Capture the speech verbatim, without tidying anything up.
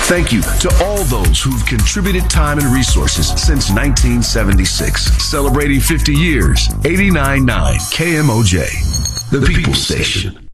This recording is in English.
Thank you to all those who've contributed time and resources since nineteen seventy-six. Celebrating fifty years, eighty-nine point nine K M O J, the People Station.